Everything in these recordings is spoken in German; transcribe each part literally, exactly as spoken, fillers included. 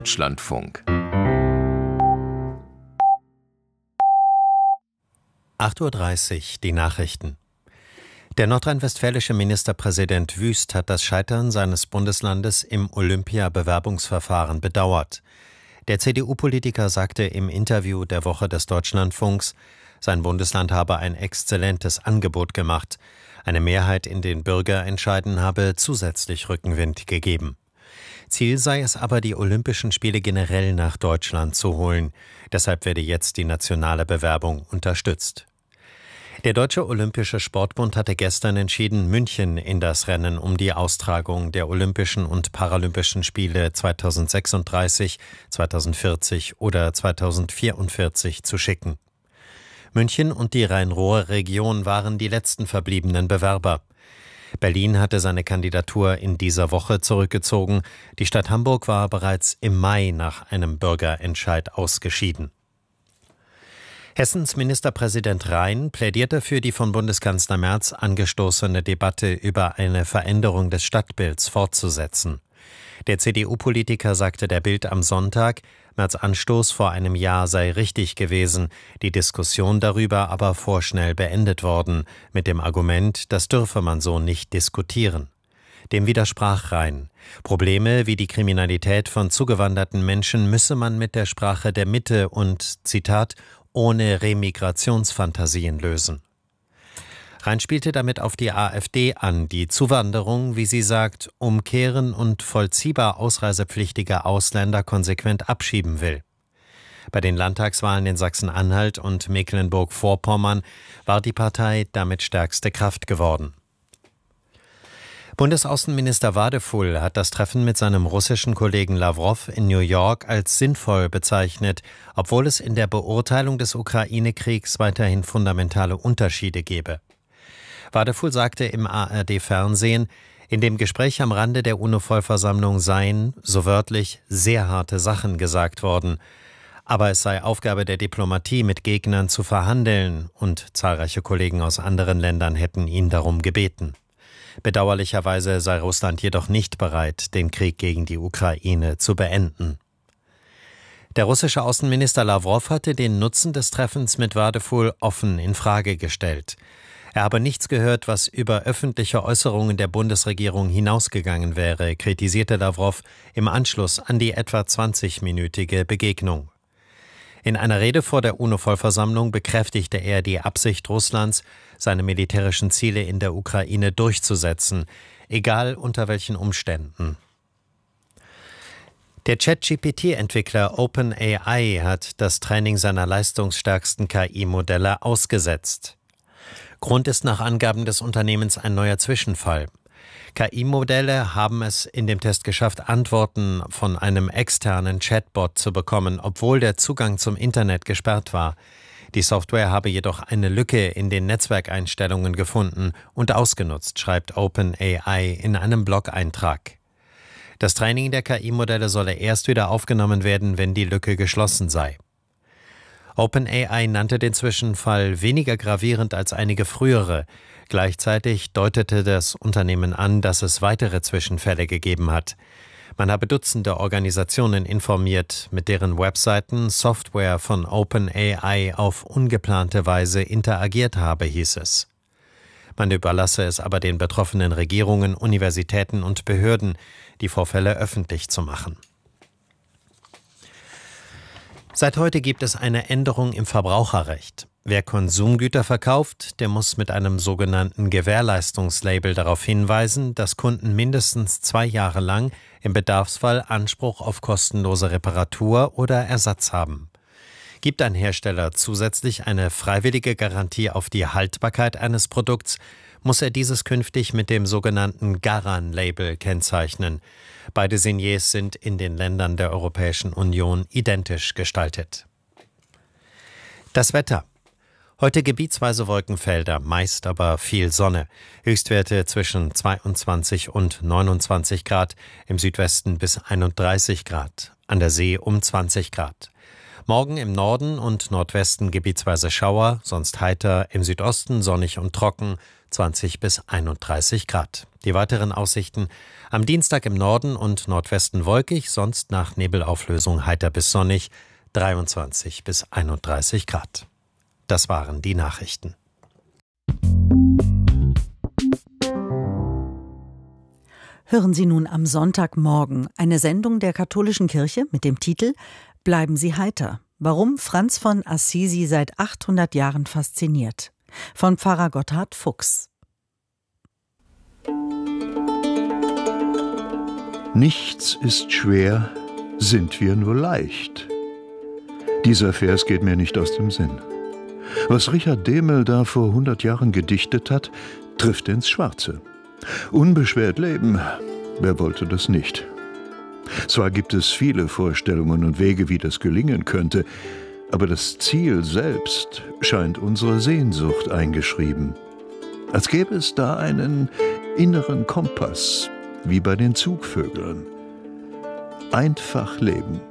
Deutschlandfunk. acht Uhr dreißig, die Nachrichten. Der nordrhein-westfälische Ministerpräsident Wüst hat das Scheitern seines Bundeslandes im Olympia-Bewerbungsverfahren bedauert. Der C D U-Politiker sagte im Interview der Woche des Deutschlandfunks, sein Bundesland habe ein exzellentes Angebot gemacht. Eine Mehrheit in den Bürgerentscheiden habe zusätzlich Rückenwind gegeben. Ziel sei es aber, die Olympischen Spiele generell nach Deutschland zu holen. Deshalb werde jetzt die nationale Bewerbung unterstützt. Der Deutsche Olympische Sportbund hatte gestern entschieden, München in das Rennen um die Austragung der Olympischen und Paralympischen Spiele zweitausendsechsunddreißig, zweitausendvierzig oder zweitausendvierundvierzig zu schicken. München und die Rhein-Ruhr-Region waren die letzten verbliebenen Bewerber. Berlin hatte seine Kandidatur in dieser Woche zurückgezogen. Die Stadt Hamburg war bereits im Mai nach einem Bürgerentscheid ausgeschieden. Hessens Ministerpräsident Rhein plädierte für die von Bundeskanzler Merz angestoßene Debatte über eine Veränderung des Stadtbilds fortzusetzen. Der C D U-Politiker sagte der Bild am Sonntag, Merz' Anstoß vor einem Jahr sei richtig gewesen, die Diskussion darüber aber vorschnell beendet worden, mit dem Argument, das dürfe man so nicht diskutieren. Dem widersprach Rhein. Probleme wie die Kriminalität von zugewanderten Menschen müsse man mit der Sprache der Mitte und, Zitat, ohne Remigrationsfantasien lösen. Rhein spielte damit auf die AfD an, die Zuwanderung, wie sie sagt, umkehren und vollziehbar ausreisepflichtige Ausländer konsequent abschieben will. Bei den Landtagswahlen in Sachsen-Anhalt und Mecklenburg-Vorpommern war die Partei damit stärkste Kraft geworden. Bundesaußenminister Wadefull hat das Treffen mit seinem russischen Kollegen Lawrow in New York als sinnvoll bezeichnet, obwohl es in der Beurteilung des Ukraine-Kriegs weiterhin fundamentale Unterschiede gebe. Wadefull sagte im A R D-Fernsehen, in dem Gespräch am Rande der UNO-Vollversammlung seien, so wörtlich, sehr harte Sachen gesagt worden. Aber es sei Aufgabe der Diplomatie, mit Gegnern zu verhandeln, und zahlreiche Kollegen aus anderen Ländern hätten ihn darum gebeten. Bedauerlicherweise sei Russland jedoch nicht bereit, den Krieg gegen die Ukraine zu beenden. Der russische Außenminister Lawrow hatte den Nutzen des Treffens mit Wadefull offen in Frage gestellt. Er habe nichts gehört, was über öffentliche Äußerungen der Bundesregierung hinausgegangen wäre, kritisierte Lawrow im Anschluss an die etwa zwanzigminütige Begegnung. In einer Rede vor der UNO-Vollversammlung bekräftigte er die Absicht Russlands, seine militärischen Ziele in der Ukraine durchzusetzen, egal unter welchen Umständen. Der Chat-G P T-Entwickler OpenAI hat das Training seiner leistungsstärksten K I-Modelle ausgesetzt. Grund ist nach Angaben des Unternehmens ein neuer Zwischenfall. K I-Modelle haben es in dem Test geschafft, Antworten von einem externen Chatbot zu bekommen, obwohl der Zugang zum Internet gesperrt war. Die Software habe jedoch eine Lücke in den Netzwerkeinstellungen gefunden und ausgenutzt, schreibt OpenAI in einem Blog-Eintrag. Das Training der K I-Modelle solle erst wieder aufgenommen werden, wenn die Lücke geschlossen sei. OpenAI nannte den Zwischenfall weniger gravierend als einige frühere. Gleichzeitig deutete das Unternehmen an, dass es weitere Zwischenfälle gegeben hat. Man habe Dutzende Organisationen informiert, mit deren Webseiten Software von OpenAI auf ungeplante Weise interagiert habe, hieß es. Man überlasse es aber den betroffenen Regierungen, Universitäten und Behörden, die Vorfälle öffentlich zu machen. Seit heute gibt es eine Änderung im Verbraucherrecht. Wer Konsumgüter verkauft, der muss mit einem sogenannten Gewährleistungslabel darauf hinweisen, dass Kunden mindestens zwei Jahre lang im Bedarfsfall Anspruch auf kostenlose Reparatur oder Ersatz haben. Gibt ein Hersteller zusätzlich eine freiwillige Garantie auf die Haltbarkeit eines Produkts, muss er dieses künftig mit dem sogenannten Garan-Label kennzeichnen. Beide Signiers sind in den Ländern der Europäischen Union identisch gestaltet. Das Wetter. Heute gebietsweise Wolkenfelder, meist aber viel Sonne. Höchstwerte zwischen zweiundzwanzig und neunundzwanzig Grad, im Südwesten bis einunddreißig Grad, an der See um zwanzig Grad. Morgen im Norden und Nordwesten gebietsweise Schauer, sonst heiter, im Südosten sonnig und trocken, zwanzig bis einunddreißig Grad. Die weiteren Aussichten: am Dienstag im Norden und Nordwesten wolkig, sonst nach Nebelauflösung heiter bis sonnig, dreiundzwanzig bis einunddreißig Grad. Das waren die Nachrichten. Hören Sie nun am Sonntagmorgen eine Sendung der Katholischen Kirche mit dem Titel »Bleiben Sie heiter«. Warum Franz von Assisi seit achthundert Jahren fasziniert. Von Pfarrer Gotthard Fuchs. Nichts ist schwer, sind wir nur leicht. Dieser Vers geht mir nicht aus dem Sinn. Was Richard Dehmel da vor hundert Jahren gedichtet hat, trifft ins Schwarze. Unbeschwert leben, wer wollte das nicht? Zwar gibt es viele Vorstellungen und Wege, wie das gelingen könnte, aber das Ziel selbst scheint unserer Sehnsucht eingeschrieben. Als gäbe es da einen inneren Kompass, wie bei den Zugvögeln. Einfach leben.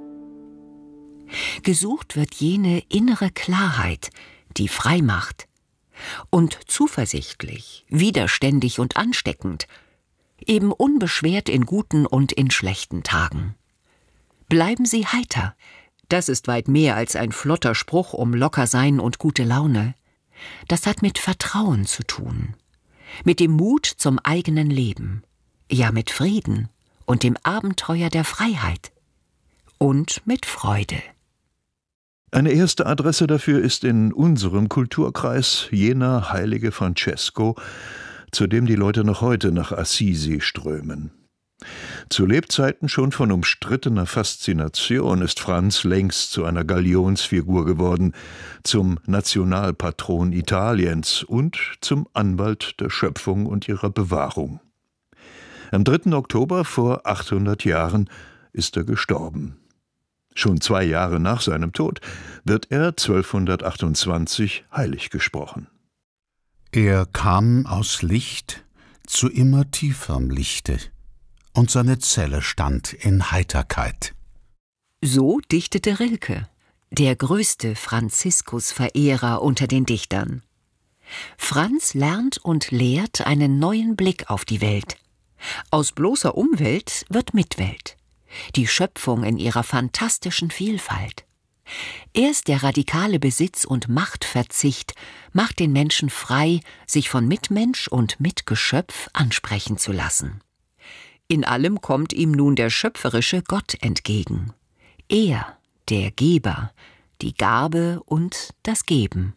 Gesucht wird jene innere Klarheit, die frei macht. Und zuversichtlich, widerständig und ansteckend, eben unbeschwert in guten und in schlechten Tagen. Bleiben Sie heiter, das ist weit mehr als ein flotter Spruch um Lockersein und gute Laune. Das hat mit Vertrauen zu tun, mit dem Mut zum eigenen Leben, ja mit Frieden und dem Abenteuer der Freiheit und mit Freude. Eine erste Adresse dafür ist in unserem Kulturkreis jener heilige Francesco, zu dem die Leute noch heute nach Assisi strömen. Zu Lebzeiten schon von umstrittener Faszination ist Franz längst zu einer Galionsfigur geworden, zum Nationalpatron Italiens und zum Anwalt der Schöpfung und ihrer Bewahrung. Am dritten Oktober vor achthundert Jahren ist er gestorben. Schon zwei Jahre nach seinem Tod wird er zwölfhundertachtundzwanzig heilig gesprochen. Er kam aus Licht zu immer tieferem Lichte, und seine Zelle stand in Heiterkeit. So dichtete Rilke, der größte Franziskus-Verehrer unter den Dichtern. Franz lernt und lehrt einen neuen Blick auf die Welt. Aus bloßer Umwelt wird Mitwelt. Die Schöpfung in ihrer fantastischen Vielfalt. Erst der radikale Besitz- und Machtverzicht macht den Menschen frei, sich von Mitmensch und Mitgeschöpf ansprechen zu lassen. In allem kommt ihm nun der schöpferische Gott entgegen. Er, der Geber, die Gabe und das Geben.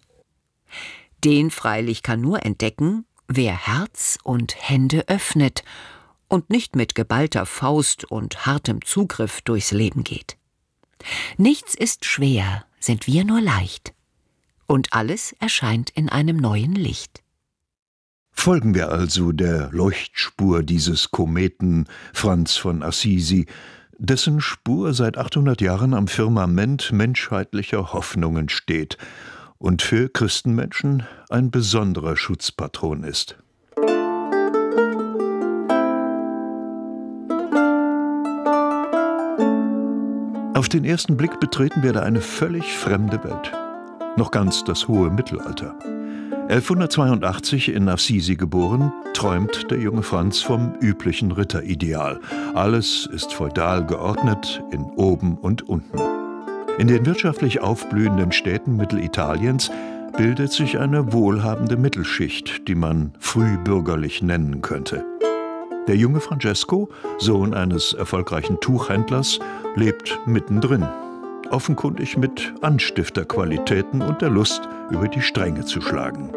Den freilich kann nur entdecken, wer Herz und Hände öffnet und nicht mit geballter Faust und hartem Zugriff durchs Leben geht. Nichts ist schwer, sind wir nur leicht. Und alles erscheint in einem neuen Licht. Folgen wir also der Leuchtspur dieses Kometen Franz von Assisi, dessen Spur seit achthundert Jahren am Firmament menschheitlicher Hoffnungen steht und für Christenmenschen ein besonderer Schutzpatron ist. Auf den ersten Blick betreten wir da eine völlig fremde Welt. Noch ganz das hohe Mittelalter. elfhundertzweiundachtzig in Assisi geboren, träumt der junge Franz vom üblichen Ritterideal. Alles ist feudal geordnet in Oben und Unten. In den wirtschaftlich aufblühenden Städten Mittelitaliens bildet sich eine wohlhabende Mittelschicht, die man frühbürgerlich nennen könnte. Der junge Francesco, Sohn eines erfolgreichen Tuchhändlers, lebt mittendrin, offenkundig mit Anstifterqualitäten und der Lust, über die Stränge zu schlagen.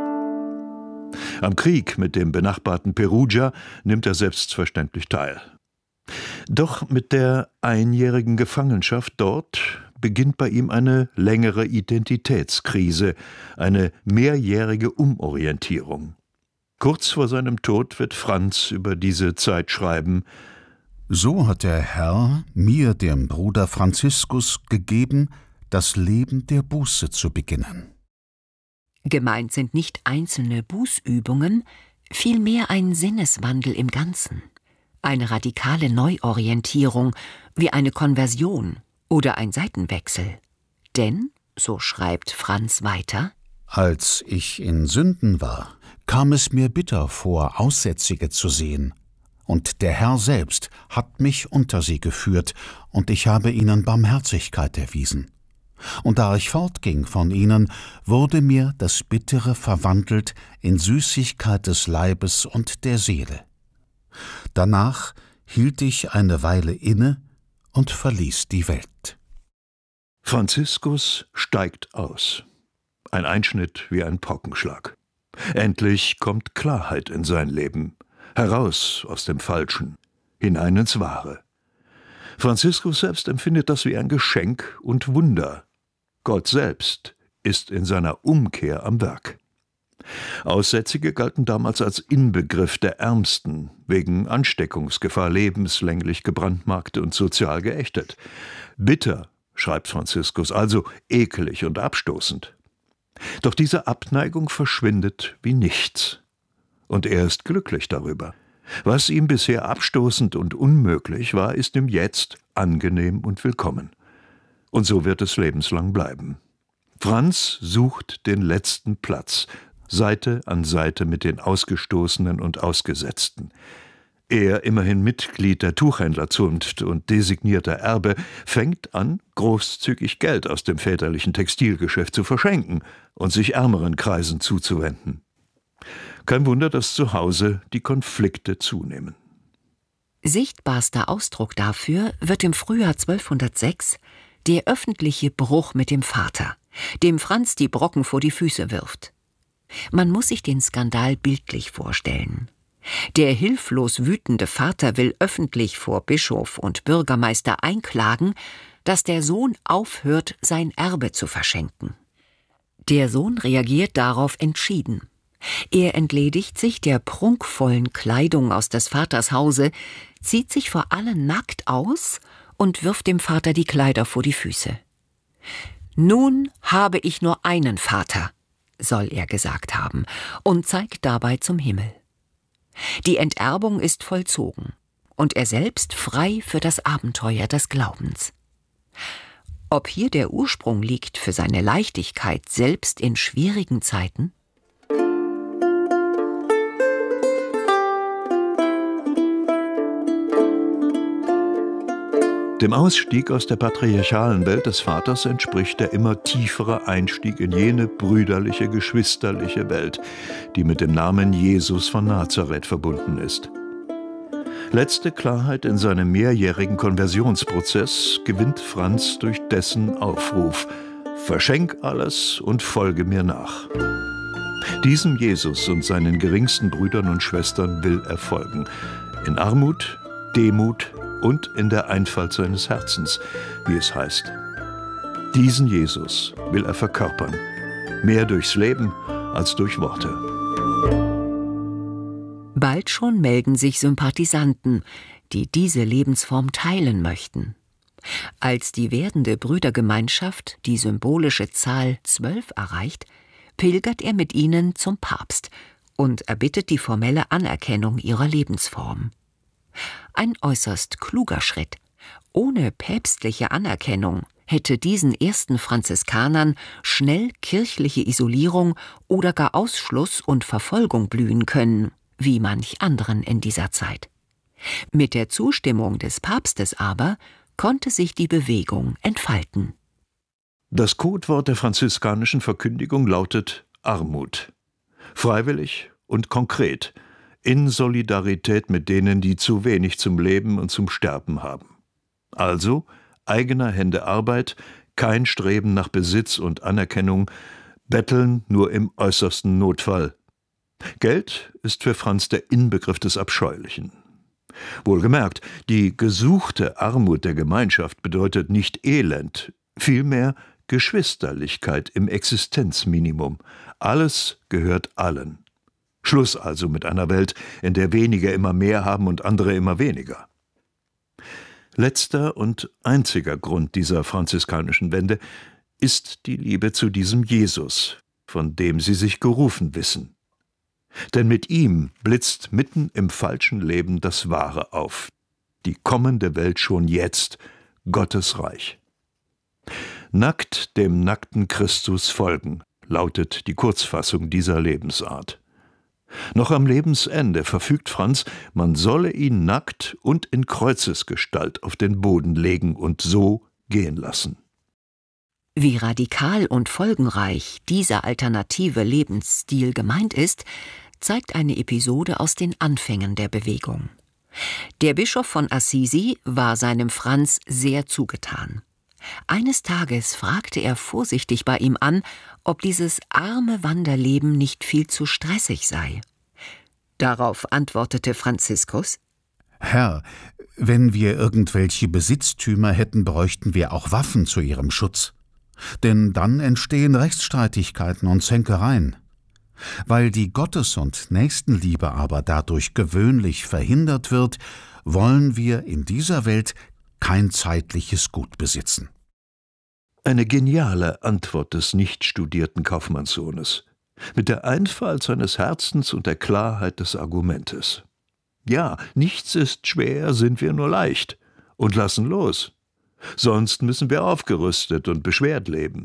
Am Krieg mit dem benachbarten Perugia nimmt er selbstverständlich teil. Doch mit der einjährigen Gefangenschaft dort beginnt bei ihm eine längere Identitätskrise, eine mehrjährige Umorientierung. Kurz vor seinem Tod wird Franz über diese Zeit schreiben: So hat der Herr mir, dem Bruder Franziskus, gegeben, das Leben der Buße zu beginnen. Gemeint sind nicht einzelne Bußübungen, vielmehr ein Sinneswandel im Ganzen, eine radikale Neuorientierung wie eine Konversion Oder ein Seitenwechsel. Denn, so schreibt Franz weiter, als ich in Sünden war, kam es mir bitter vor, Aussätzige zu sehen. Und der Herr selbst hat mich unter sie geführt, und ich habe ihnen Barmherzigkeit erwiesen. Und da ich fortging von ihnen, wurde mir das Bittere verwandelt in Süßigkeit des Leibes und der Seele. Danach hielt ich eine Weile inne und verließ die Welt. Franziskus steigt aus. Ein Einschnitt wie ein Paukenschlag. Endlich kommt Klarheit in sein Leben. Heraus aus dem Falschen, hinein ins Wahre. Franziskus selbst empfindet das wie ein Geschenk und Wunder. Gott selbst ist in seiner Umkehr am Werk. Aussätzige galten damals als Inbegriff der Ärmsten, wegen Ansteckungsgefahr lebenslänglich gebrandmarkt und sozial geächtet. Bitter, schreibt Franziskus, also ekelig und abstoßend. Doch diese Abneigung verschwindet wie nichts. Und er ist glücklich darüber. Was ihm bisher abstoßend und unmöglich war, ist ihm jetzt angenehm und willkommen. Und so wird es lebenslang bleiben. Franz sucht den letzten Platz, Seite an Seite mit den Ausgestoßenen und Ausgesetzten. Er, immerhin Mitglied der Tuchhändlerzunft und designierter Erbe, fängt an, großzügig Geld aus dem väterlichen Textilgeschäft zu verschenken und sich ärmeren Kreisen zuzuwenden. Kein Wunder, dass zu Hause die Konflikte zunehmen. Sichtbarster Ausdruck dafür wird im Frühjahr zwölfhundertsechs der öffentliche Bruch mit dem Vater, dem Franz die Brocken vor die Füße wirft. Man muss sich den Skandal bildlich vorstellen. Der hilflos wütende Vater will öffentlich vor Bischof und Bürgermeister einklagen, dass der Sohn aufhört, sein Erbe zu verschenken. Der Sohn reagiert darauf entschieden. Er entledigt sich der prunkvollen Kleidung aus des Vaters Hause, zieht sich vor allen nackt aus und wirft dem Vater die Kleider vor die Füße. »Nun habe ich nur einen Vater«, soll er gesagt haben, und zeigt dabei zum Himmel. Die Enterbung ist vollzogen und er selbst frei für das Abenteuer des Glaubens. Ob hier der Ursprung liegt für seine Leichtigkeit selbst in schwierigen Zeiten? Dem Ausstieg aus der patriarchalen Welt des Vaters entspricht der immer tiefere Einstieg in jene brüderliche, geschwisterliche Welt, die mit dem Namen Jesus von Nazareth verbunden ist. Letzte Klarheit in seinem mehrjährigen Konversionsprozess gewinnt Franz durch dessen Aufruf: Verschenk alles und folge mir nach. Diesem Jesus und seinen geringsten Brüdern und Schwestern will er folgen. In Armut, Demut und in der Einfalt seines Herzens, wie es heißt. Diesen Jesus will er verkörpern, mehr durchs Leben als durch Worte. Bald schon melden sich Sympathisanten, die diese Lebensform teilen möchten. Als die werdende Brüdergemeinschaft die symbolische Zahl zwölf erreicht, pilgert er mit ihnen zum Papst und erbittet die formelle Anerkennung ihrer Lebensform. Ein äußerst kluger Schritt. Ohne päpstliche Anerkennung hätte diesen ersten Franziskanern schnell kirchliche Isolierung oder gar Ausschluss und Verfolgung blühen können, wie manch anderen in dieser Zeit. Mit der Zustimmung des Papstes aber konnte sich die Bewegung entfalten. Das Codewort der franziskanischen Verkündigung lautet Armut. Freiwillig und konkret, in Solidarität mit denen, die zu wenig zum Leben und zum Sterben haben. Also eigener Hände Arbeit, kein Streben nach Besitz und Anerkennung, Betteln nur im äußersten Notfall. Geld ist für Franz der Inbegriff des Abscheulichen. Wohlgemerkt, die gesuchte Armut der Gemeinschaft bedeutet nicht Elend, vielmehr Geschwisterlichkeit im Existenzminimum. Alles gehört allen. Schluss also mit einer Welt, in der wenige immer mehr haben und andere immer weniger. Letzter und einziger Grund dieser franziskanischen Wende ist die Liebe zu diesem Jesus, von dem sie sich gerufen wissen. Denn mit ihm blitzt mitten im falschen Leben das Wahre auf, die kommende Welt schon jetzt, Gottes Reich. Nackt dem nackten Christus folgen, lautet die Kurzfassung dieser Lebensart. Noch am Lebensende verfügt Franz, man solle ihn nackt und in Kreuzesgestalt auf den Boden legen und so gehen lassen. Wie radikal und folgenreich dieser alternative Lebensstil gemeint ist, zeigt eine Episode aus den Anfängen der Bewegung. Der Bischof von Assisi war seinem Franz sehr zugetan. Eines Tages fragte er vorsichtig bei ihm an, ob dieses arme Wanderleben nicht viel zu stressig sei. Darauf antwortete Franziskus: »Herr, wenn wir irgendwelche Besitztümer hätten, bräuchten wir auch Waffen zu ihrem Schutz. Denn dann entstehen Rechtsstreitigkeiten und Zänkereien. Weil die Gottes- und Nächstenliebe aber dadurch gewöhnlich verhindert wird, wollen wir in dieser Welt kein zeitliches Gut besitzen.« Eine geniale Antwort des nicht studierten Kaufmannssohnes, mit der Einfalt seines Herzens und der Klarheit des Argumentes. Ja, nichts ist schwer, sind wir nur leicht und lassen los. Sonst müssen wir aufgerüstet und beschwert leben.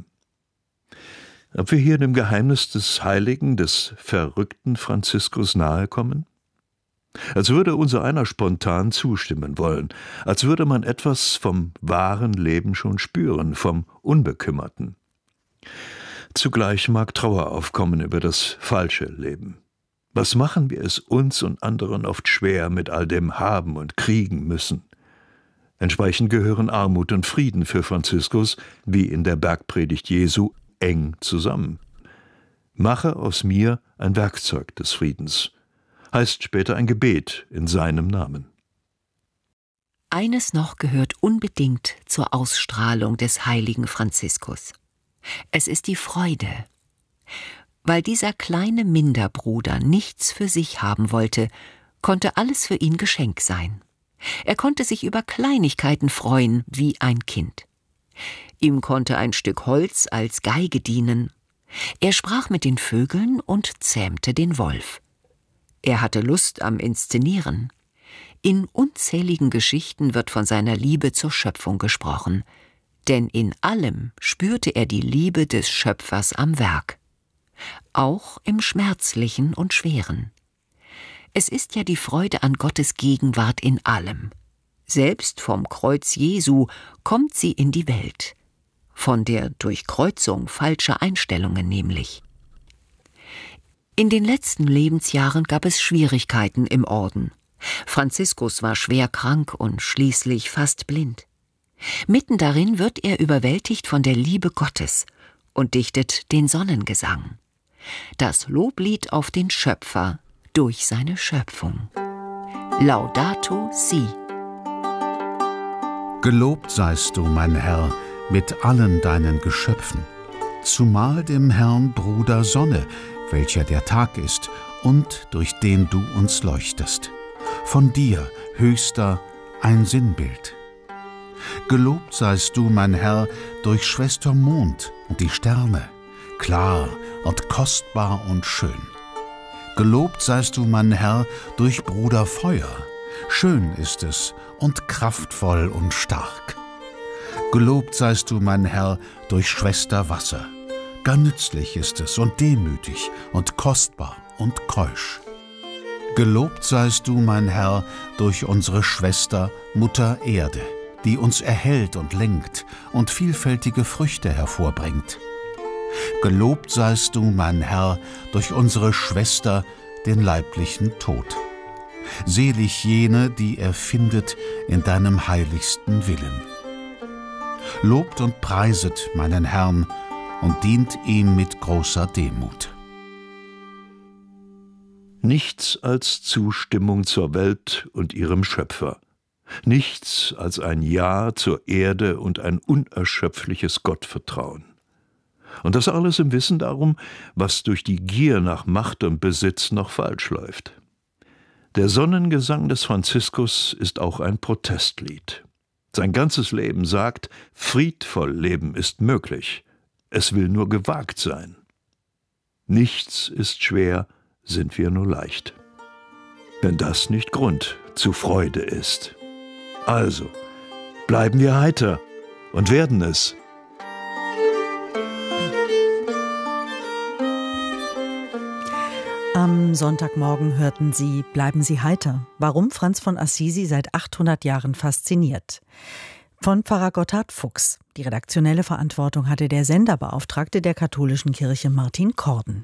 Ob wir hier dem Geheimnis des Heiligen, des verrückten Franziskus nahe kommen? Als würde unser einer spontan zustimmen wollen, als würde man etwas vom wahren Leben schon spüren, vom Unbekümmerten. Zugleich mag Trauer aufkommen über das falsche Leben. Was machen wir es uns und anderen oft schwer mit all dem Haben und Kriegen müssen? Entsprechend gehören Armut und Frieden für Franziskus, wie in der Bergpredigt Jesu, eng zusammen. Mache aus mir ein Werkzeug des Friedens, heißt später ein Gebet in seinem Namen. Eines noch gehört unbedingt zur Ausstrahlung des heiligen Franziskus. Es ist die Freude. Weil dieser kleine Minderbruder nichts für sich haben wollte, konnte alles für ihn Geschenk sein. Er konnte sich über Kleinigkeiten freuen wie ein Kind. Ihm konnte ein Stück Holz als Geige dienen. Er sprach mit den Vögeln und zähmte den Wolf. Er hatte Lust am Inszenieren. In unzähligen Geschichten wird von seiner Liebe zur Schöpfung gesprochen, denn in allem spürte er die Liebe des Schöpfers am Werk. Auch im Schmerzlichen und Schweren. Es ist ja die Freude an Gottes Gegenwart in allem. Selbst vom Kreuz Jesu kommt sie in die Welt. Von der Durchkreuzung falscher Einstellungen nämlich. In den letzten Lebensjahren gab es Schwierigkeiten im Orden. Franziskus war schwer krank und schließlich fast blind. Mitten darin wird er überwältigt von der Liebe Gottes und dichtet den Sonnengesang. Das Loblied auf den Schöpfer durch seine Schöpfung. Laudato si. Gelobt seist du, mein Herr, mit allen deinen Geschöpfen, zumal dem Herrn Bruder Sonne, welcher der Tag ist und durch den du uns leuchtest. Von dir, Höchster, ein Sinnbild. Gelobt seist du, mein Herr, durch Schwester Mond und die Sterne, klar und kostbar und schön. Gelobt seist du, mein Herr, durch Bruder Feuer, schön ist es und kraftvoll und stark. Gelobt seist du, mein Herr, durch Schwester Wasser, gar nützlich ist es und demütig und kostbar und keusch. Gelobt seist du, mein Herr, durch unsere Schwester Mutter Erde, die uns erhält und lenkt und vielfältige Früchte hervorbringt. Gelobt seist du, mein Herr, durch unsere Schwester, den leiblichen Tod. Selig jene, die er findet in deinem heiligsten Willen. Lobt und preiset meinen Herrn und dient ihm mit großer Demut. Nichts als Zustimmung zur Welt und ihrem Schöpfer. Nichts als ein Ja zur Erde und ein unerschöpfliches Gottvertrauen. Und das alles im Wissen darum, was durch die Gier nach Macht und Besitz noch falsch läuft. Der Sonnengesang des Franziskus ist auch ein Protestlied. Sein ganzes Leben sagt, friedvoll leben ist möglich. Es will nur gewagt sein. Nichts ist schwer, sind wir nur leicht. Wenn das nicht Grund zu Freude ist. Also, bleiben wir heiter und werden es. Am Sonntagmorgen hörten Sie Bleiben Sie heiter. Warum Franz von Assisi seit achthundert Jahren fasziniert. Von Pfarrer Gotthard Fuchs. Die redaktionelle Verantwortung hatte der Senderbeauftragte der katholischen Kirche Martin Korden.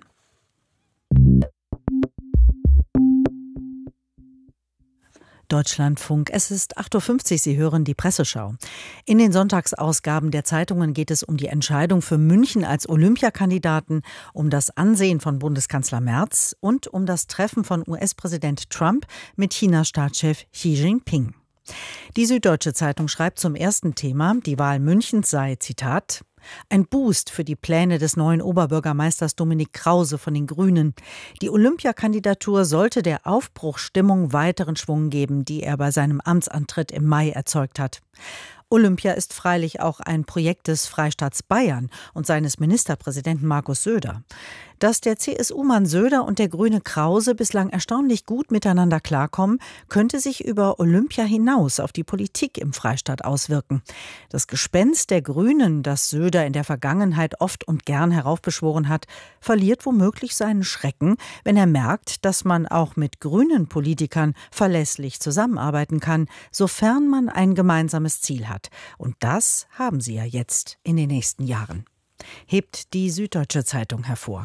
Deutschlandfunk, es ist acht Uhr fünfzig, Sie hören die Presseschau. In den Sonntagsausgaben der Zeitungen geht es um die Entscheidung für München als Olympiakandidaten, um das Ansehen von Bundeskanzler Merz und um das Treffen von U S-Präsident Trump mit Chinas Staatschef Xi Jinping. Die Süddeutsche Zeitung schreibt zum ersten Thema, die Wahl Münchens sei, Zitat, ein Boost für die Pläne des neuen Oberbürgermeisters Dominik Krause von den Grünen. Die Olympiakandidatur sollte der Aufbruchsstimmung weiteren Schwung geben, die er bei seinem Amtsantritt im Mai erzeugt hat. Olympia ist freilich auch ein Projekt des Freistaats Bayern und seines Ministerpräsidenten Markus Söder. Dass der C S U-Mann Söder und der Grüne Krause bislang erstaunlich gut miteinander klarkommen, könnte sich über Olympia hinaus auf die Politik im Freistaat auswirken. Das Gespenst der Grünen, das Söder in der Vergangenheit oft und gern heraufbeschworen hat, verliert womöglich seinen Schrecken, wenn er merkt, dass man auch mit grünen Politikern verlässlich zusammenarbeiten kann, sofern man ein gemeinsames Ziel hat. Und das haben sie ja jetzt in den nächsten Jahren. Hebt die Süddeutsche Zeitung hervor.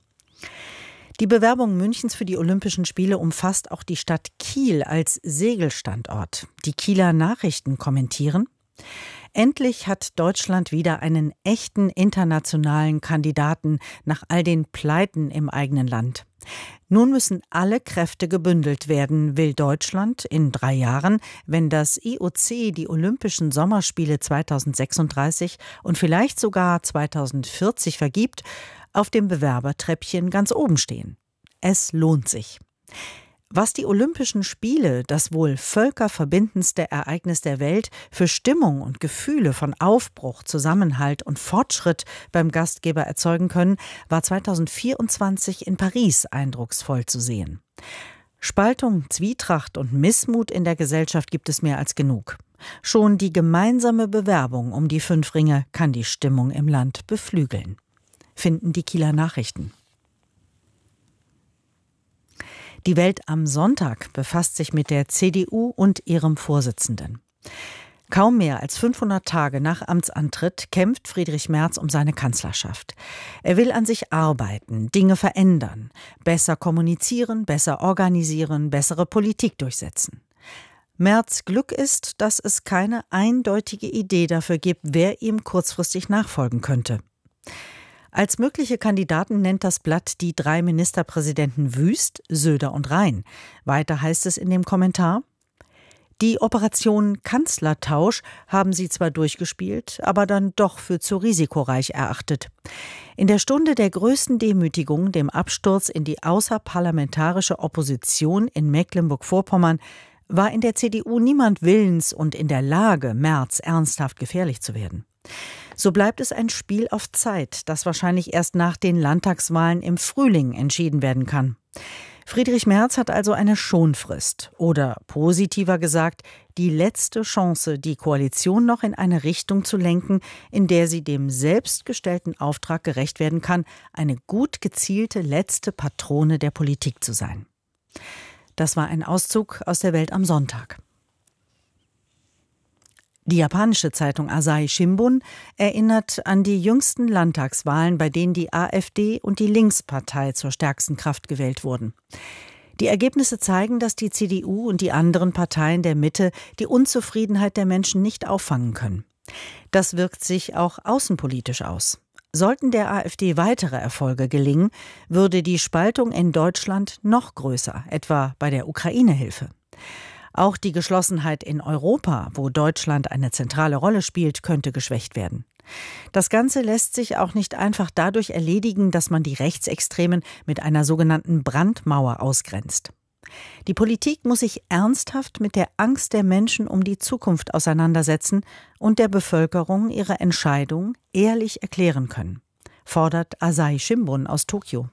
Die Bewerbung Münchens für die Olympischen Spiele umfasst auch die Stadt Kiel als Segelstandort. Die Kieler Nachrichten kommentieren: Endlich hat Deutschland wieder einen echten internationalen Kandidaten nach all den Pleiten im eigenen Land. Nun müssen alle Kräfte gebündelt werden, will Deutschland in drei Jahren, wenn das I O C die Olympischen Sommerspiele zweitausendsechsunddreißig und vielleicht sogar zweitausendvierzig vergibt, auf dem Bewerbertreppchen ganz oben stehen. Es lohnt sich. Was die Olympischen Spiele, das wohl völkerverbindendste Ereignis der Welt, für Stimmung und Gefühle von Aufbruch, Zusammenhalt und Fortschritt beim Gastgeber erzeugen können, war zweitausendvierundzwanzig in Paris eindrucksvoll zu sehen. Spaltung, Zwietracht und Missmut in der Gesellschaft gibt es mehr als genug. Schon die gemeinsame Bewerbung um die fünf Ringe kann die Stimmung im Land beflügeln, finden die Kieler Nachrichten. Die Welt am Sonntag befasst sich mit der C D U und ihrem Vorsitzenden. Kaum mehr als fünfhundert Tage nach Amtsantritt kämpft Friedrich Merz um seine Kanzlerschaft. Er will an sich arbeiten, Dinge verändern, besser kommunizieren, besser organisieren, bessere Politik durchsetzen. Merz' Glück ist, dass es keine eindeutige Idee dafür gibt, wer ihm kurzfristig nachfolgen könnte. Als mögliche Kandidaten nennt das Blatt die drei Ministerpräsidenten Wüst, Söder und Rhein. Weiter heißt es in dem Kommentar: Die Operation Kanzlertausch haben sie zwar durchgespielt, aber dann doch für zu risikoreich erachtet. In der Stunde der größten Demütigung, dem Absturz in die außerparlamentarische Opposition in Mecklenburg-Vorpommern, war in der C D U niemand willens und in der Lage, Merz ernsthaft gefährlich zu werden. So bleibt es ein Spiel auf Zeit, das wahrscheinlich erst nach den Landtagswahlen im Frühling entschieden werden kann. Friedrich Merz hat also eine Schonfrist oder positiver gesagt, die letzte Chance, die Koalition noch in eine Richtung zu lenken, in der sie dem selbstgestellten Auftrag gerecht werden kann, eine gut gezielte letzte Patrone der Politik zu sein. Das war ein Auszug aus der Welt am Sonntag. Die japanische Zeitung Asahi Shimbun erinnert an die jüngsten Landtagswahlen, bei denen die AfD und die Linkspartei zur stärksten Kraft gewählt wurden. Die Ergebnisse zeigen, dass die C D U und die anderen Parteien der Mitte die Unzufriedenheit der Menschen nicht auffangen können. Das wirkt sich auch außenpolitisch aus. Sollten der AfD weitere Erfolge gelingen, würde die Spaltung in Deutschland noch größer, etwa bei der Ukraine-Hilfe. Auch die Geschlossenheit in Europa, wo Deutschland eine zentrale Rolle spielt, könnte geschwächt werden. Das Ganze lässt sich auch nicht einfach dadurch erledigen, dass man die Rechtsextremen mit einer sogenannten Brandmauer ausgrenzt. Die Politik muss sich ernsthaft mit der Angst der Menschen um die Zukunft auseinandersetzen und der Bevölkerung ihre Entscheidung ehrlich erklären können, fordert Asahi Shimbun aus Tokio.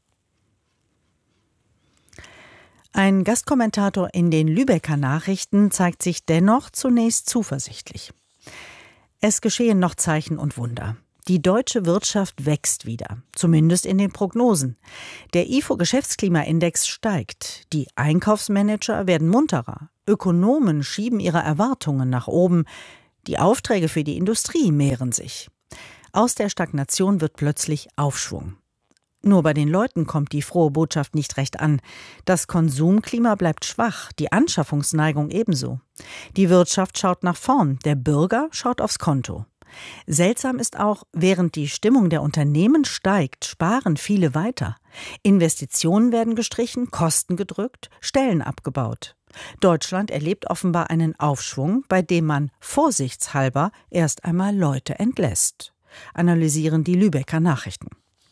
Ein Gastkommentator in den Lübecker Nachrichten zeigt sich dennoch zunächst zuversichtlich. Es geschehen noch Zeichen und Wunder. Die deutsche Wirtschaft wächst wieder, zumindest in den Prognosen. Der I F O-Geschäftsklimaindex steigt, die Einkaufsmanager werden munterer, Ökonomen schieben ihre Erwartungen nach oben, die Aufträge für die Industrie mehren sich. Aus der Stagnation wird plötzlich Aufschwung. Nur bei den Leuten kommt die frohe Botschaft nicht recht an. Das Konsumklima bleibt schwach, die Anschaffungsneigung ebenso. Die Wirtschaft schaut nach vorn, der Bürger schaut aufs Konto. Seltsam ist auch, während die Stimmung der Unternehmen steigt, sparen viele weiter. Investitionen werden gestrichen, Kosten gedrückt, Stellen abgebaut. Deutschland erlebt offenbar einen Aufschwung, bei dem man vorsichtshalber erst einmal Leute entlässt, analysieren die Lübecker Nachrichten.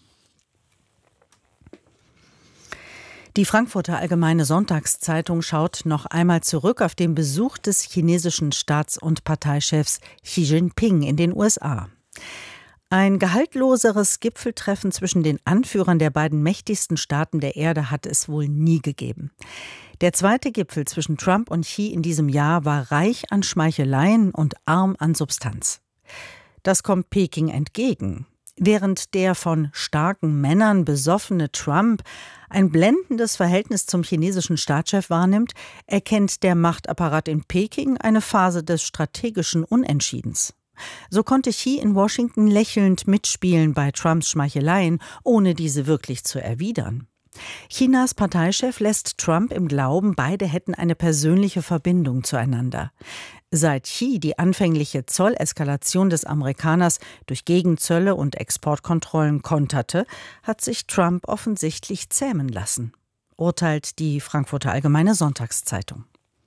Die Frankfurter Allgemeine Sonntagszeitung schaut noch einmal zurück auf den Besuch des chinesischen Staats- und Parteichefs Xi Jinping in den U S A. Ein gehaltloseres Gipfeltreffen zwischen den Anführern der beiden mächtigsten Staaten der Erde hat es wohl nie gegeben. Der zweite Gipfel zwischen Trump und Xi in diesem Jahr war reich an Schmeicheleien und arm an Substanz. Das kommt Peking entgegen. Während der von starken Männern besoffene Trump ein blendendes Verhältnis zum chinesischen Staatschef wahrnimmt, erkennt der Machtapparat in Peking eine Phase des strategischen Unentschiedens. So konnte Xi in Washington lächelnd mitspielen bei Trumps Schmeicheleien, ohne diese wirklich zu erwidern. Chinas Parteichef lässt Trump im Glauben, beide hätten eine persönliche Verbindung zueinander. Seit Xi die anfängliche Zolleskalation des Amerikaners durch Gegenzölle und Exportkontrollen konterte, hat sich Trump offensichtlich zähmen lassen, urteilt die Frankfurter Allgemeine Sonntagszeitung.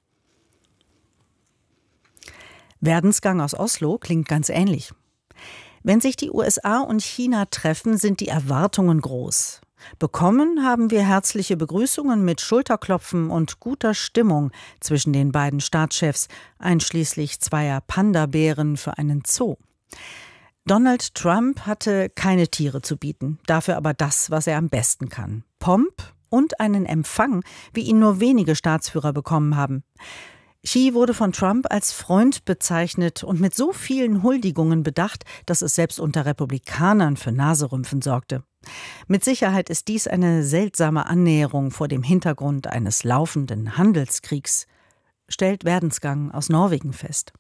Werdensgang aus Oslo klingt ganz ähnlich. Wenn sich die U S A und China treffen, sind die Erwartungen groß. Bekommen haben wir herzliche Begrüßungen mit Schulterklopfen und guter Stimmung zwischen den beiden Staatschefs, einschließlich zweier Panda-Bären für einen Zoo. Donald Trump hatte keine Tiere zu bieten, dafür aber das, was er am besten kann: Pomp und einen Empfang, wie ihn nur wenige Staatsführer bekommen haben. Xi wurde von Trump als Freund bezeichnet und mit so vielen Huldigungen bedacht, dass es selbst unter Republikanern für Naserümpfen sorgte. Mit Sicherheit ist dies eine seltsame Annäherung vor dem Hintergrund eines laufenden Handelskriegs, stellt Werdensgang aus Norwegen fest.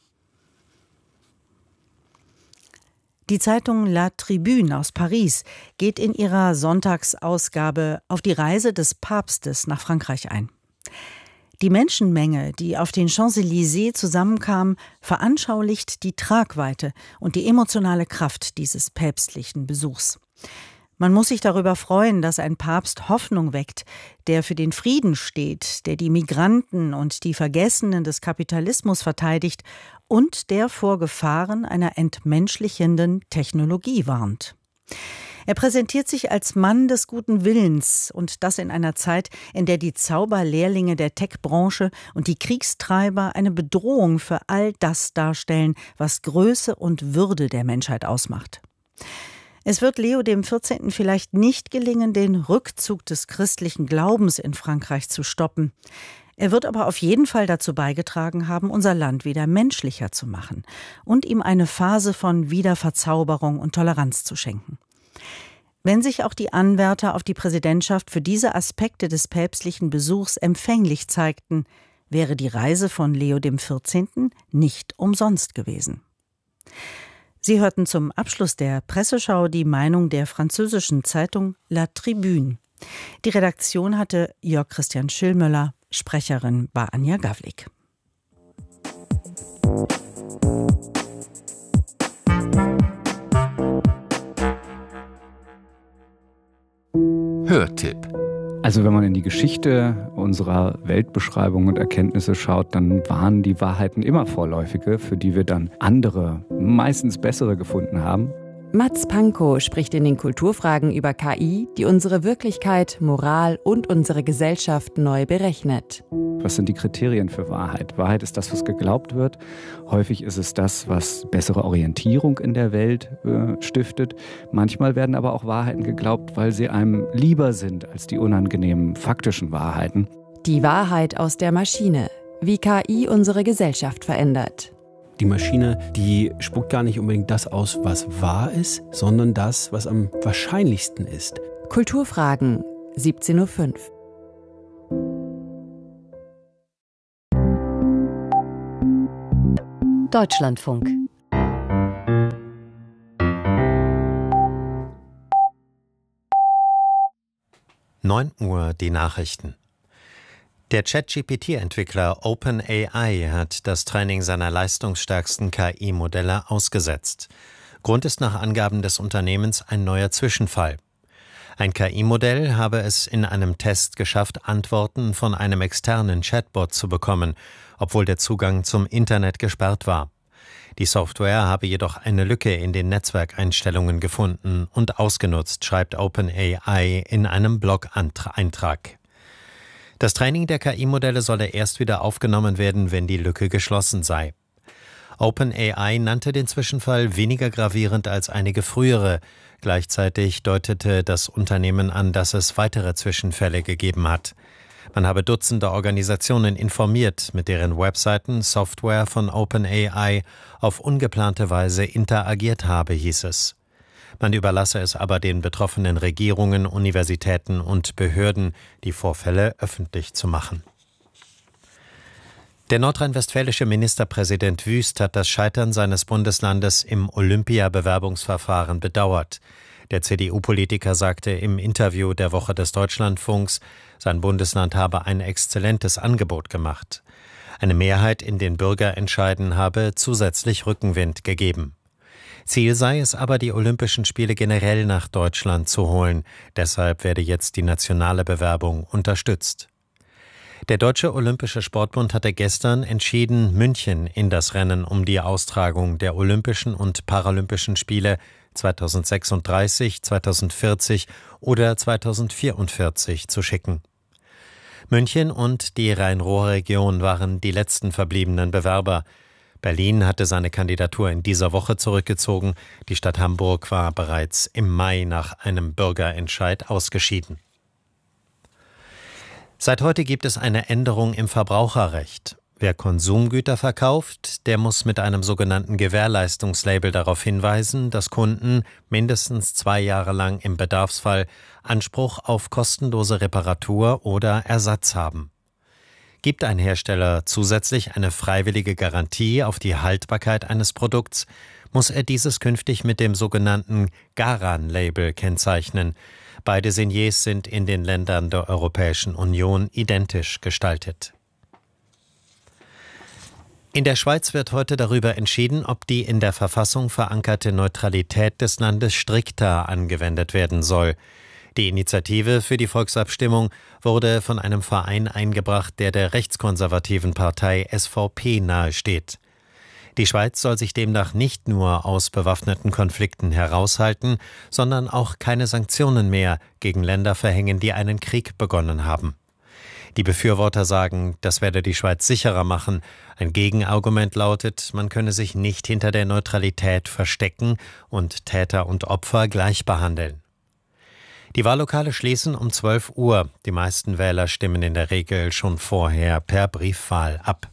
Die Zeitung La Tribune aus Paris geht in ihrer Sonntagsausgabe auf die Reise des Papstes nach Frankreich ein. Die Menschenmenge, die auf den Champs-Élysées zusammenkam, veranschaulicht die Tragweite und die emotionale Kraft dieses päpstlichen Besuchs. Man muss sich darüber freuen, dass ein Papst Hoffnung weckt, der für den Frieden steht, der die Migranten und die Vergessenen des Kapitalismus verteidigt und der vor Gefahren einer entmenschlichenden Technologie warnt. Er präsentiert sich als Mann des guten Willens und das in einer Zeit, in der die Zauberlehrlinge der Tech-Branche und die Kriegstreiber eine Bedrohung für all das darstellen, was Größe und Würde der Menschheit ausmacht. Es wird Leo dem vierzehnten vielleicht nicht gelingen, den Rückzug des christlichen Glaubens in Frankreich zu stoppen. Er wird aber auf jeden Fall dazu beigetragen haben, unser Land wieder menschlicher zu machen und ihm eine Phase von Wiederverzauberung und Toleranz zu schenken. Wenn sich auch die Anwärter auf die Präsidentschaft für diese Aspekte des päpstlichen Besuchs empfänglich zeigten, wäre die Reise von Leo dem vierzehnten nicht umsonst gewesen. Sie hörten zum Abschluss der Presseschau die Meinung der französischen Zeitung La Tribune. Die Redaktion hatte Jörg Christian Schillmöller, Sprecherin war Anja Gawlik. Hörtipp. Also wenn man in die Geschichte unserer Weltbeschreibung und Erkenntnisse schaut, dann waren die Wahrheiten immer vorläufige, für die wir dann andere, meistens bessere gefunden haben. Mats Pankow spricht in den Kulturfragen über K I, die unsere Wirklichkeit, Moral und unsere Gesellschaft neu berechnet. Was sind die Kriterien für Wahrheit? Wahrheit ist das, was geglaubt wird. Häufig ist es das, was bessere Orientierung in der Welt äh, stiftet. Manchmal werden aber auch Wahrheiten geglaubt, weil sie einem lieber sind als die unangenehmen faktischen Wahrheiten. Die Wahrheit aus der Maschine. Wie K I unsere Gesellschaft verändert. Die Maschine, die spuckt gar nicht unbedingt das aus, was wahr ist, sondern das, was am wahrscheinlichsten ist. Kulturfragen, siebzehn Uhr fünf. Deutschlandfunk. neun Uhr die Nachrichten. Der Chat-G P T-Entwickler OpenAI hat das Training seiner leistungsstärksten K I-Modelle ausgesetzt. Grund ist nach Angaben des Unternehmens ein neuer Zwischenfall. Ein K I-Modell habe es in einem Test geschafft, Antworten von einem externen Chatbot zu bekommen, obwohl der Zugang zum Internet gesperrt war. Die Software habe jedoch eine Lücke in den Netzwerkeinstellungen gefunden und ausgenutzt, schreibt OpenAI in einem Blog-Eintrag. Das Training der K I-Modelle solle erst wieder aufgenommen werden, wenn die Lücke geschlossen sei. OpenAI nannte den Zwischenfall weniger gravierend als einige frühere. Gleichzeitig deutete das Unternehmen an, dass es weitere Zwischenfälle gegeben hat. Man habe Dutzende Organisationen informiert, mit deren Webseiten Software von OpenAI auf ungeplante Weise interagiert habe, hieß es. Man überlasse es aber den betroffenen Regierungen, Universitäten und Behörden, die Vorfälle öffentlich zu machen. Der nordrhein-westfälische Ministerpräsident Wüst hat das Scheitern seines Bundeslandes im Olympia-Bewerbungsverfahren bedauert. Der C D U-Politiker sagte im Interview der Woche des Deutschlandfunks, sein Bundesland habe ein exzellentes Angebot gemacht. Eine Mehrheit in den Bürgerentscheiden habe zusätzlich Rückenwind gegeben. Ziel sei es aber, die Olympischen Spiele generell nach Deutschland zu holen. Deshalb werde jetzt die nationale Bewerbung unterstützt. Der Deutsche Olympische Sportbund hatte gestern entschieden, München in das Rennen um die Austragung der Olympischen und Paralympischen Spiele zweitausendsechsunddreißig, zweitausendvierzig oder zweitausendvierundvierzig zu schicken. München und die Rhein-Ruhr-Region waren die letzten verbliebenen Bewerber. Berlin hatte seine Kandidatur in dieser Woche zurückgezogen. Die Stadt Hamburg war bereits im Mai nach einem Bürgerentscheid ausgeschieden. Seit heute gibt es eine Änderung im Verbraucherrecht. Wer Konsumgüter verkauft, der muss mit einem sogenannten Gewährleistungslabel darauf hinweisen, dass Kunden mindestens zwei Jahre lang im Bedarfsfall Anspruch auf kostenlose Reparatur oder Ersatz haben. Gibt ein Hersteller zusätzlich eine freiwillige Garantie auf die Haltbarkeit eines Produkts, muss er dieses künftig mit dem sogenannten Garan-Label kennzeichnen. Beide Signiers sind in den Ländern der Europäischen Union identisch gestaltet. In der Schweiz wird heute darüber entschieden, ob die in der Verfassung verankerte Neutralität des Landes strikter angewendet werden soll. Die Initiative für die Volksabstimmung wurde von einem Verein eingebracht, der der rechtskonservativen Partei S V P nahesteht. Die Schweiz soll sich demnach nicht nur aus bewaffneten Konflikten heraushalten, sondern auch keine Sanktionen mehr gegen Länder verhängen, die einen Krieg begonnen haben. Die Befürworter sagen, das werde die Schweiz sicherer machen. Ein Gegenargument lautet, man könne sich nicht hinter der Neutralität verstecken und Täter und Opfer gleich behandeln. Die Wahllokale schließen um zwölf Uhr. Die meisten Wähler stimmen in der Regel schon vorher per Briefwahl ab.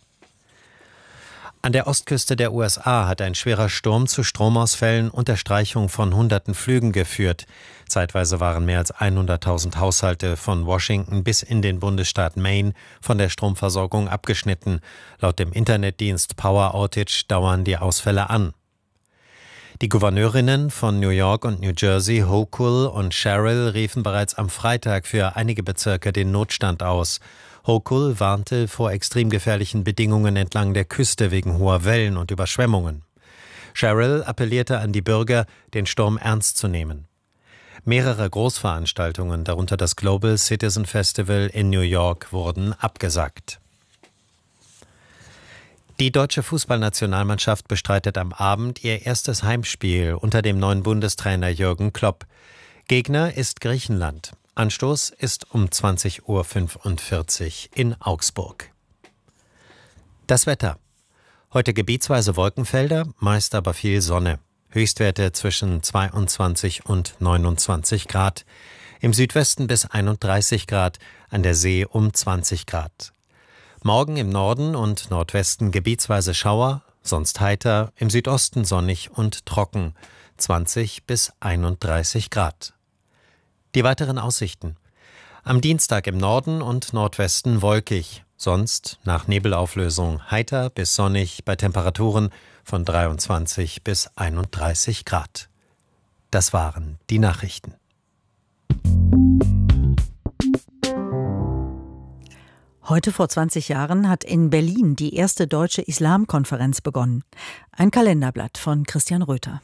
An der Ostküste der U S A hat ein schwerer Sturm zu Stromausfällen und der Streichung von hunderten Flügen geführt. Zeitweise waren mehr als hunderttausend Haushalte von Washington bis in den Bundesstaat Maine von der Stromversorgung abgeschnitten. Laut dem Internetdienst Power Outage dauern die Ausfälle an. Die Gouverneurinnen von New York und New Jersey, Hochul und Sherrill, riefen bereits am Freitag für einige Bezirke den Notstand aus. Hochul warnte vor extrem gefährlichen Bedingungen entlang der Küste wegen hoher Wellen und Überschwemmungen. Sherrill appellierte an die Bürger, den Sturm ernst zu nehmen. Mehrere Großveranstaltungen, darunter das Global Citizen Festival in New York, wurden abgesagt. Die deutsche Fußballnationalmannschaft bestreitet am Abend ihr erstes Heimspiel unter dem neuen Bundestrainer Jürgen Klopp. Gegner ist Griechenland. Anstoß ist um zwanzig Uhr fünfundvierzig in Augsburg. Das Wetter. Heute gebietsweise Wolkenfelder, meist aber viel Sonne. Höchstwerte zwischen zweiundzwanzig und neunundzwanzig Grad. Im Südwesten bis einunddreißig Grad, an der See um zwanzig Grad. Morgen im Norden und Nordwesten gebietsweise Schauer, sonst heiter, im Südosten sonnig und trocken, zwanzig bis einunddreißig Grad. Die weiteren Aussichten. Am Dienstag im Norden und Nordwesten wolkig, sonst nach Nebelauflösung heiter bis sonnig bei Temperaturen von dreiundzwanzig bis einunddreißig Grad. Das waren die Nachrichten. Heute vor zwanzig Jahren hat in Berlin die erste deutsche Islamkonferenz begonnen. Ein Kalenderblatt von Christian Röther.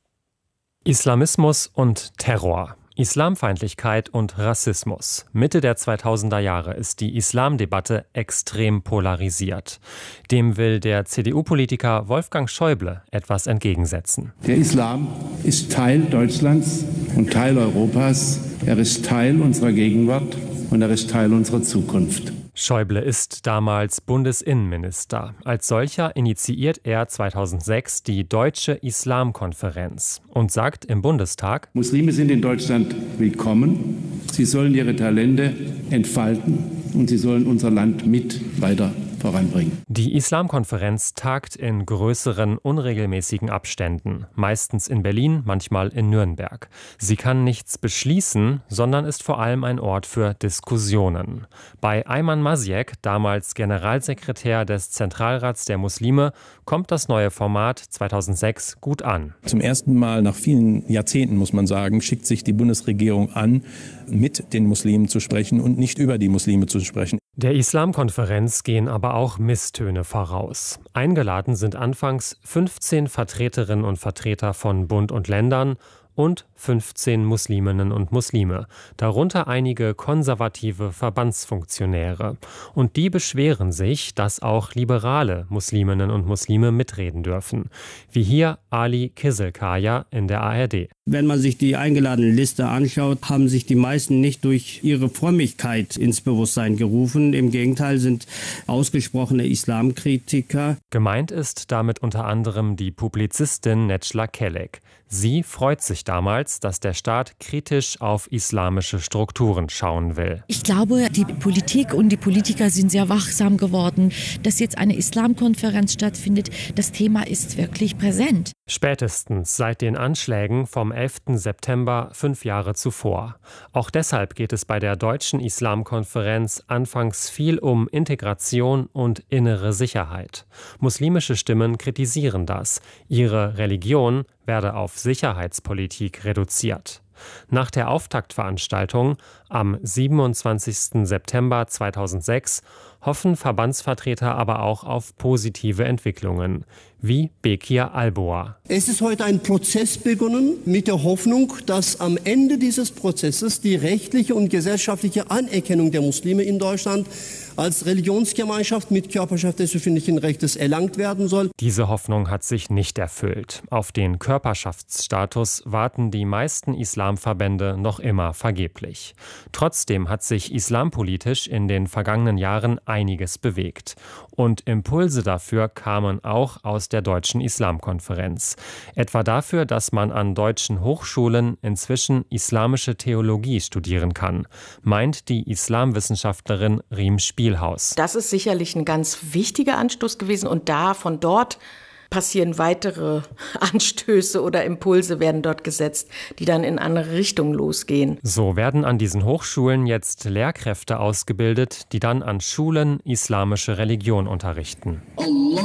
Islamismus und Terror, Islamfeindlichkeit und Rassismus. Mitte der zweitausender Jahre ist die Islamdebatte extrem polarisiert. Dem will der C D U-Politiker Wolfgang Schäuble etwas entgegensetzen. Der Islam ist Teil Deutschlands und Teil Europas. Er ist Teil unserer Gegenwart und er ist Teil unserer Zukunft. Schäuble ist damals Bundesinnenminister. Als solcher initiiert er zweitausendsechs die Deutsche Islamkonferenz und sagt im Bundestag: Muslime sind in Deutschland willkommen. Sie sollen ihre Talente entfalten und sie sollen unser Land mit weiter voranbringen. Die Islamkonferenz tagt in größeren, unregelmäßigen Abständen, meistens in Berlin, manchmal in Nürnberg. Sie kann nichts beschließen, sondern ist vor allem ein Ort für Diskussionen. Bei Ayman Masiek, damals Generalsekretär des Zentralrats der Muslime, kommt das neue Format zweitausendsechs gut an. Zum ersten Mal nach vielen Jahrzehnten, muss man sagen, schickt sich die Bundesregierung an, mit den Muslimen zu sprechen und nicht über die Muslime zu sprechen. Der Islamkonferenz gehen aber auch Misstöne voraus. Eingeladen sind anfangs fünfzehn Vertreterinnen und Vertreter von Bund und Ländern und fünfzehn Musliminnen und Muslime, darunter einige konservative Verbandsfunktionäre. Und die beschweren sich, dass auch liberale Musliminnen und Muslime mitreden dürfen. Wie hier Ali Kizilkaya in der A R D. Wenn man sich die eingeladene Liste anschaut, haben sich die meisten nicht durch ihre Frömmigkeit ins Bewusstsein gerufen. Im Gegenteil sind ausgesprochene Islamkritiker. Gemeint ist damit unter anderem die Publizistin Necla Kelek. Sie freut sich damals, dass der Staat kritisch auf islamische Strukturen schauen will. Ich glaube, die Politik und die Politiker sind sehr wachsam geworden, dass jetzt eine Islamkonferenz stattfindet. Das Thema ist wirklich präsent. Spätestens seit den Anschlägen vom elften September fünf Jahre zuvor. Auch deshalb geht es bei der Deutschen Islamkonferenz anfangs viel um Integration und innere Sicherheit. Muslimische Stimmen kritisieren das. Ihre Religion werde auf Sicherheitspolitik reduziert. Nach der Auftaktveranstaltung am siebenundzwanzigsten September zweitausendsechs hoffen Verbandsvertreter aber auch auf positive Entwicklungen, wie Bekir Alboa. Es ist heute ein Prozess begonnen mit der Hoffnung, dass am Ende dieses Prozesses die rechtliche und gesellschaftliche Anerkennung der Muslime in Deutschland als Religionsgemeinschaft mit Körperschaft des öffentlichen Rechtes erlangt werden soll. Diese Hoffnung hat sich nicht erfüllt. Auf den Körperschaftsstatus warten die meisten Islamverbände noch immer vergeblich. Trotzdem hat sich islampolitisch in den vergangenen Jahren einiges bewegt. Und Impulse dafür kamen auch aus der Deutschen Islamkonferenz. Etwa dafür, dass man an deutschen Hochschulen inzwischen islamische Theologie studieren kann, meint die Islamwissenschaftlerin Riem Spielhaus. Das ist sicherlich ein ganz wichtiger Anstoß gewesen und da von dort passieren weitere Anstöße oder Impulse werden dort gesetzt, die dann in andere Richtungen losgehen. So werden an diesen Hochschulen jetzt Lehrkräfte ausgebildet, die dann an Schulen islamische Religion unterrichten. Allah.